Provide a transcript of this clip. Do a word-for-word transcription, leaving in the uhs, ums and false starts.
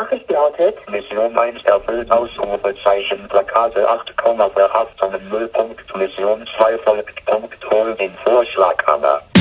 Nachricht lautet: Mission eins erfüllt, Ausrufezeichen, Plakate acht, Verhaftungen null. Mission zwei folgt, Punkt, hol den Vorschlaghammer.